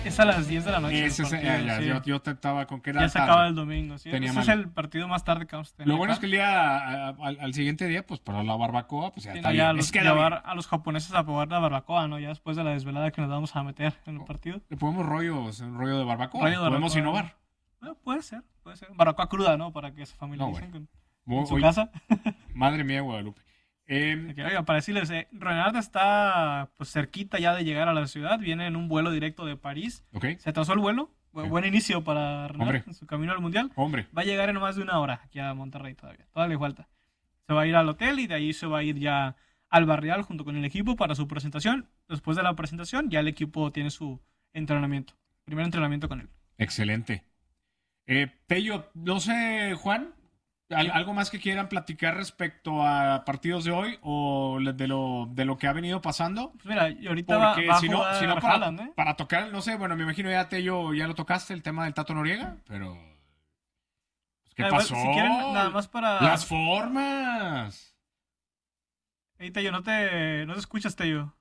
Es a las 10 de la noche. Ese, Sí. yo tentaba con que era Ya se tarde. acaba el domingo, sí. Tenía Ese mal. es el partido más tarde que vamos a tener. Lo bueno es acá. que el día al siguiente día, pues para la barbacoa, pues ya Sí, está no, ya bien. llevar a los japoneses a probar la barbacoa, ¿no? Ya después de la desvelada que nos vamos a meter en el partido. Le ponemos un rollo de barbacoa. Rollo de Podemos barbacoa. innovar. Bueno, puede ser. Barbacoa cruda, ¿no? Para que se familiaricen con su Oye, casa. Madre mía, Guadalupe. Oiga, para decirles, Renard está pues cerquita ya de llegar a la ciudad. Viene en un vuelo directo de París. Ok. Se atrasó el vuelo. Sí. Buen inicio para Renard Hombre. en su camino al Mundial. Hombre. Va a llegar en más de una hora aquí a Monterrey todavía. Todavía le falta. Se va a ir al hotel y de ahí se va a ir ya al Barrial junto con el equipo para su presentación. Después de la presentación ya el equipo tiene su entrenamiento. Primer entrenamiento con él. Excelente. Tello, no sé, Juan, ¿algo más que quieran platicar respecto a partidos de hoy o de lo que ha venido pasando? Pues mira, y ahorita Porque va a si no jugar para, Haaland, ¿eh? para tocar, no sé, bueno, me imagino ya Tello ya lo tocaste, el tema del Tato Noriega, pero pues, ¿qué Igual, pasó? si quieren, nada más para... Las formas. Ey, Tello, no te escuchas, Tello.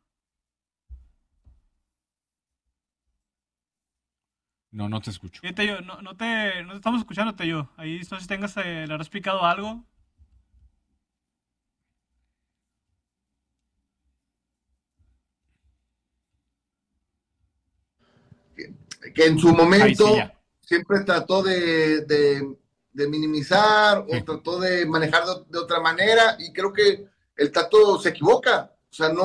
No te escucho. Tello, no te estamos escuchando, Tello. Ahí no sé si tengas, le habrás picado algo. Que en su Ahí momento sí, ya. siempre trató de minimizar Sí. o trató de manejar de otra manera, y creo que el Tato se equivoca. O sea,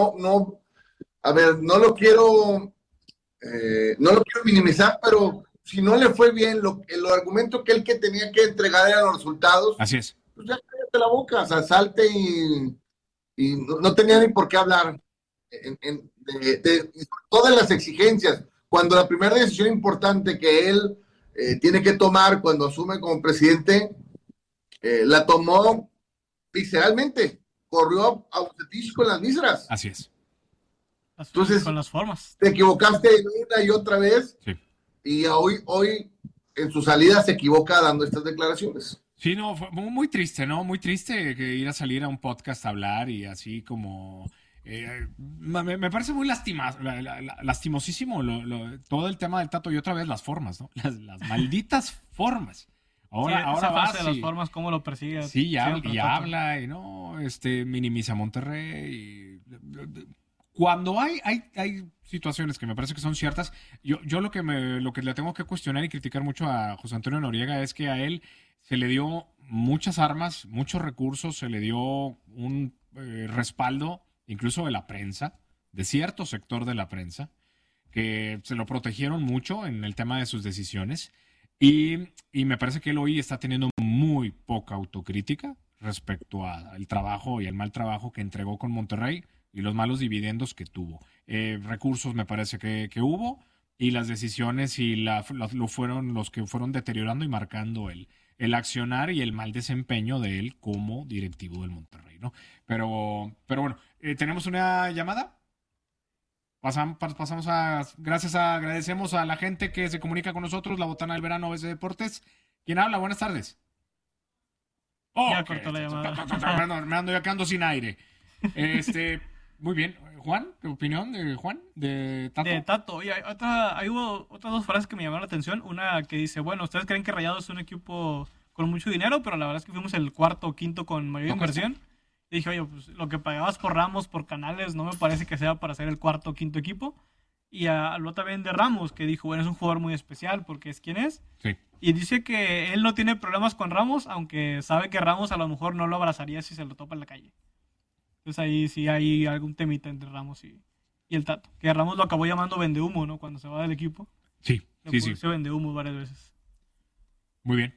a ver, no lo quiero minimizar, pero si no le fue bien, el argumento que tenía que entregar eran los resultados, Así es. pues ya cállate la boca, o sea, salte y no tenía ni por qué hablar de todas las exigencias. Cuando la primera decisión importante que él tiene que tomar cuando asume como presidente, la tomó literalmente, corrió a Bucetich con las míseras. Así es. Entonces, con las formas. Te equivocaste una y otra vez, Sí. y hoy en su salida se equivoca dando estas declaraciones. Sí, no, fue muy triste, ¿no? Muy triste que ir a salir a un podcast a hablar y así como... me parece muy lastimosísimo todo el tema del Tato y otra vez las formas, ¿no? Las malditas formas. Ahora esa va fase de las formas, cómo lo persigue. Sí, habla y no, minimiza a Monterrey. Cuando hay situaciones que me parece que son ciertas, yo lo que le tengo que cuestionar y criticar mucho a José Antonio Noriega es que a él se le dio muchas armas, muchos recursos, se le dio un respaldo, incluso de la prensa, de cierto sector de la prensa, que se lo protegieron mucho en el tema de sus decisiones. Y me parece que él hoy está teniendo muy poca autocrítica respecto al trabajo y el mal trabajo que entregó con Monterrey y los malos dividendos que tuvo. Recursos me parece que hubo, y las decisiones y fueron los que fueron deteriorando y marcando el accionar y el mal desempeño de él como directivo del Monterrey, ¿no? Pero bueno, ¿tenemos una llamada? Agradecemos a la gente que se comunica con nosotros, la Botana del Verano, OBS Deportes. ¿Quién habla? Buenas tardes. Ya cortó la llamada. Me ando ya quedando sin aire. Muy bien. Juan, ¿tu opinión de Juan? ¿De Tato? De Tato. Y ahí hubo otras dos frases que me llamaron la atención. Una que dice, bueno, ustedes creen que Rayados es un equipo con mucho dinero, pero la verdad es que fuimos el cuarto o quinto con mayor inversión. Y dije, oye, pues lo que pagabas por Ramos, por Canales, no me parece que sea para ser el cuarto o quinto equipo. Y habló también de Ramos, que dijo, bueno, es un jugador muy especial porque es quien es. Sí. Y dice que él no tiene problemas con Ramos, aunque sabe que Ramos a lo mejor no lo abrazaría si se lo topa en la calle. Entonces ahí sí hay algún temita entre Ramos y el Tato. Que Ramos lo acabó llamando vendehumo, ¿no? Cuando se va del equipo. Sí, sí. Se vendehumo varias veces. Muy bien.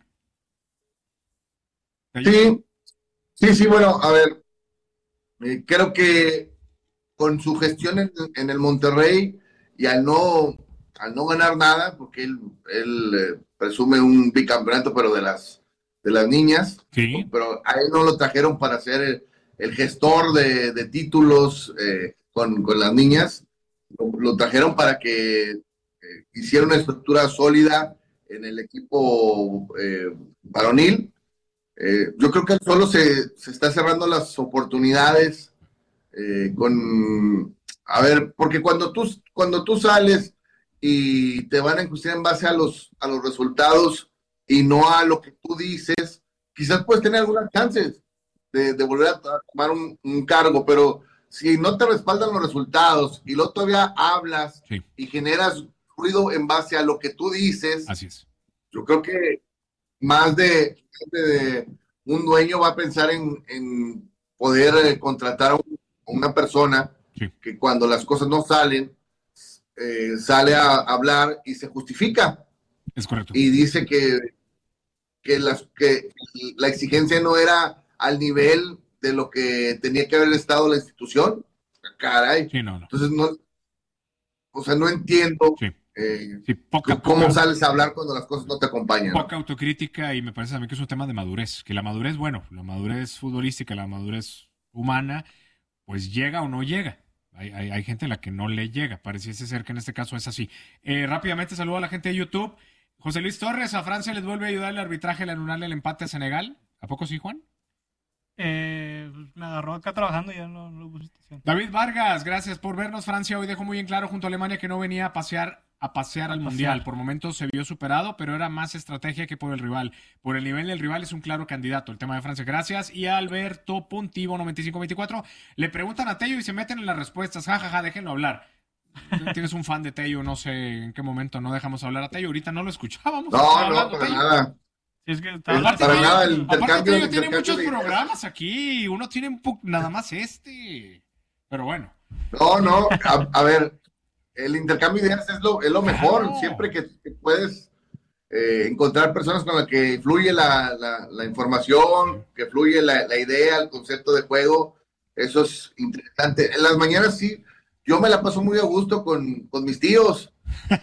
Sí, bueno, a ver, creo que con su gestión en el Monterrey y al no ganar nada, porque él presume un bicampeonato, pero de las niñas, sí. Pero a él no lo trajeron para ser el gestor de títulos con las niñas, lo trajeron para que hiciera una estructura sólida en el equipo varonil. Yo creo que solo se está cerrando las oportunidades a ver, porque cuando tú sales y te van a enjuiciar en base a los resultados y no a lo que tú dices, quizás puedes tener algunas chances de volver a tomar un cargo, pero si no te respaldan los resultados y luego todavía hablas Sí, y generas ruido en base a lo que tú dices, así es. yo creo que más de un dueño va a pensar en poder contratar a una persona Sí, que cuando las cosas no salen, sale a hablar y se justifica es correcto. y dice que la exigencia no era al nivel de lo que tenía que haber estado la institución. Caray. Sí, no, no. Entonces, no, o sea, no entiendo Sí, sí, poca, cómo poca, sales a hablar cuando las cosas no te acompañan. poca autocrítica y me parece a mí que es un tema de madurez. Que la madurez, bueno, la madurez futbolística, la madurez humana, pues llega o no llega. Hay gente a la que no le llega. Pareciese ser que en este caso es así. Rápidamente saludo a la gente de YouTube. José Luis Torres, a Francia les vuelve a ayudar el arbitraje al anularle el empate a Senegal. ¿A poco sí, Juan? Me agarró acá trabajando y ya no lo puse atención. David Vargas, gracias por vernos. Francia hoy dejó muy en claro junto a Alemania que no venía a pasear al Mundial. Por momentos se vio superado, pero era más estrategia que por el rival. Por el nivel del rival es un claro candidato. El tema de Francia, gracias. Y a Alberto Puntivo 9524 le preguntan a Tello y se meten en las respuestas. Jajaja, déjenlo hablar. Tienes un fan de Tello, no sé en qué momento no dejamos hablar a Tello. Ahorita no lo escuchábamos. No, para Tello. nada. Sí, es que Para Tello- nada, el aparte intercambio. Tello tiene muchos programas aquí. Uno tiene nada más este. Pero bueno. No, a ver, el intercambio de ideas es lo mejor. Claro. Siempre que puedes encontrar personas con las que fluye la información, que fluye la idea, el concepto de juego, eso es interesante. En las mañanas sí, yo me la paso muy a gusto con mis tíos,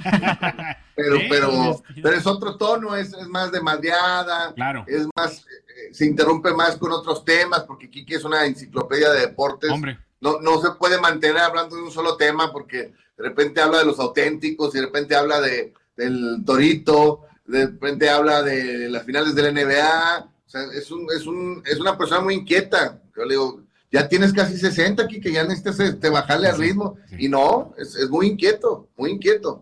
pero, Sí, pero es otro tono, es más de madreada, Claro. es más, se interrumpe más con otros temas, porque Kiki es una enciclopedia de deportes. Hombre. No se puede mantener hablando de un solo tema, porque de repente habla de los auténticos, y de repente habla del Torito, de repente habla de las finales del NBA. O sea, es una persona muy inquieta. Yo le digo, ya tienes casi 60 aquí, que ya necesitas bajarle al ritmo. Sí. Y no, es muy inquieto, muy inquieto.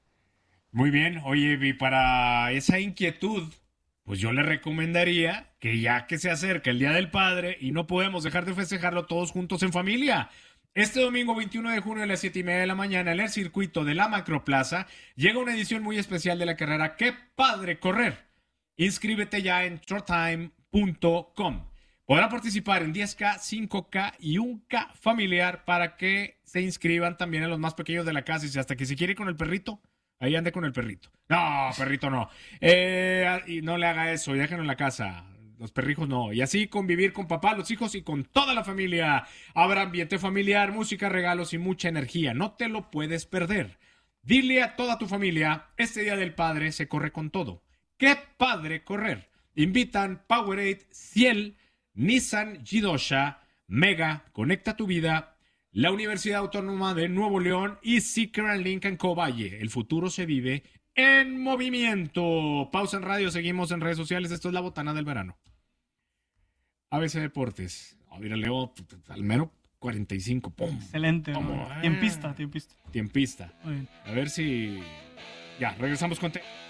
Muy bien, oye, y para esa inquietud, pues yo le recomendaría que ya que se acerca el Día del Padre y no podemos dejar de festejarlo todos juntos en familia. Este domingo 21 de junio a las 7:30 de la mañana en el circuito de la Macroplaza llega una edición muy especial de la carrera ¡Qué padre correr! Inscríbete ya en shorttime.com. Podrán participar en 10K, 5K y 1K familiar para que se inscriban también a los más pequeños de la casa y hasta que si quiere ir con el perrito. Ahí ande con el perrito. No, perrito no. Y no le haga eso, y déjenlo en la casa. Los perrijos no. Y así convivir con papá, los hijos y con toda la familia. Habrá ambiente familiar, música, regalos y mucha energía. No te lo puedes perder. Dile a toda tu familia, este Día del Padre se corre con todo. ¡Qué padre correr! Invitan Powerade, Ciel, Nissan Gidosha, Mega, Conecta tu Vida, la Universidad Autónoma de Nuevo León y Seeker Lincoln Covalle. El futuro se vive en movimiento. Pausa en radio, seguimos en redes sociales. Esto es La Botana del Verano. ABC Deportes. Oh, mira, Leo, al menos 45. ¡Pum! Excelente. ¿Cómo? Tiempista. Tiempista. Muy bien. A ver si... Ya, regresamos con...